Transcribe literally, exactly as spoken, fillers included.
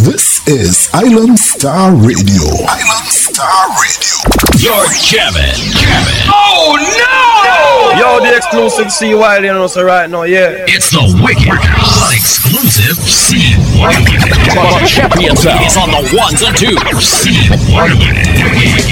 This is Island Star Radio. Island Star Radio. You're jamming. Jamming. Oh no! Yo, the exclusive C Wiley and us right now, yeah. It's the wicked exclusive C Wiley. Champion is on the ones and twos. C Wiley.